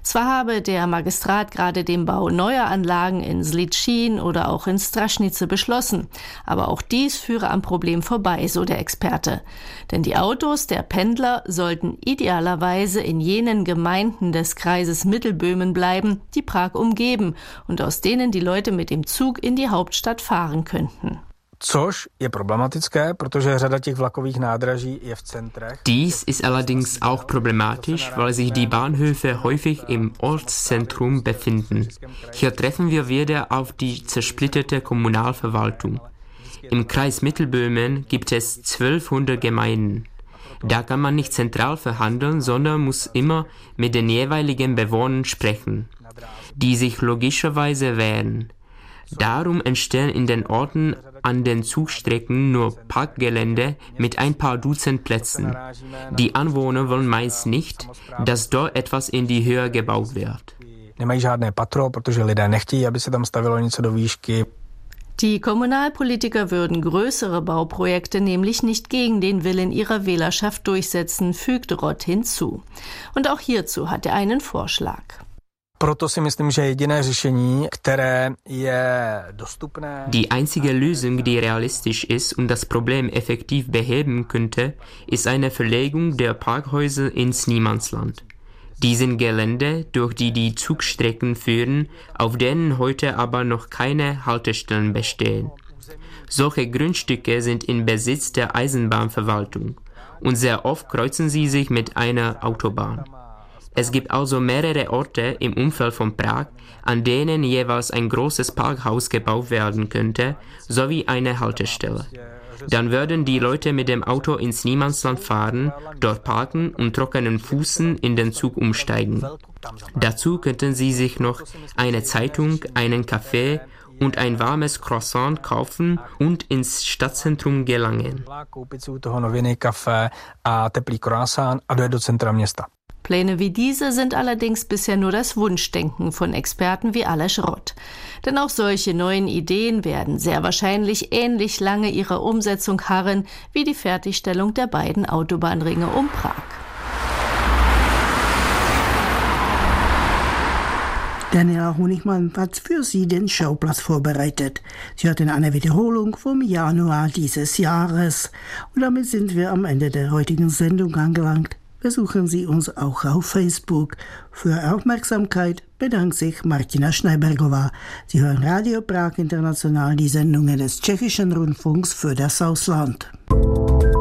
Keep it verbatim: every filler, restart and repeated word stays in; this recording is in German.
Zwar habe der Magistrat gerade den Bau neuer Anlagen in Zličín oder auch in Strašnice beschlossen, aber auch dies führe am Problem vorbei, so der Experte. Denn die Autos der Pendler sollten idealerweise in jenen Gemeinden des Kreises Mittelböhmen bleiben, die Prag umgeben und aus denen die Leute mit dem Zug in die Hauptstadt fahren könnten. Dies ist allerdings auch problematisch, weil sich die Bahnhöfe häufig im Ortszentrum befinden. Hier treffen wir wieder auf die zersplitterte Kommunalverwaltung. Im Kreis Mittelböhmen gibt es zwölfhundert Gemeinden. Da kann man nicht zentral verhandeln, sondern muss immer mit den jeweiligen Bewohnern sprechen, die sich logischerweise wehren. Darum entstehen in den Orten an den Zugstrecken nur Parkgelände mit ein paar Dutzend Plätzen. Die Anwohner wollen meist nicht, dass dort etwas in die Höhe gebaut wird. Die Kommunalpolitiker würden größere Bauprojekte nämlich nicht gegen den Willen ihrer Wählerschaft durchsetzen, fügt Rott hinzu. Und auch hierzu hat er einen Vorschlag. Die einzige Lösung, die realistisch ist und das Problem effektiv beheben könnte, ist eine Verlegung der Parkhäuser ins Niemandsland. Die sind Gelände, durch die die Zugstrecken führen, auf denen heute aber noch keine Haltestellen bestehen. Solche Grundstücke sind in Besitz der Eisenbahnverwaltung und sehr oft kreuzen sie sich mit einer Autobahn. Es gibt also mehrere Orte im Umfeld von Prag, an denen jeweils ein großes Parkhaus gebaut werden könnte, sowie eine Haltestelle. Dann würden die Leute mit dem Auto ins Niemandsland fahren, dort parken und trockenen Fußen in den Zug umsteigen. Dazu könnten sie sich noch eine Zeitung, einen Kaffee und ein warmes Croissant kaufen und ins Stadtzentrum gelangen. Pläne wie diese sind allerdings bisher nur das Wunschdenken von Experten wie Aleš Rott. Denn auch solche neuen Ideen werden sehr wahrscheinlich ähnlich lange ihrer Umsetzung harren wie die Fertigstellung der beiden Autobahnringe um Prag. Daniela Honigmann hat für Sie den Schauplatz vorbereitet. Sie hörten eine Wiederholung vom Januar dieses Jahres. Und damit sind wir am Ende der heutigen Sendung angelangt. Besuchen Sie uns auch auf Facebook. Für Aufmerksamkeit bedankt sich Martina Schneibergová. Sie hören Radio Prag International, die Sendungen des Tschechischen Rundfunks für das Ausland.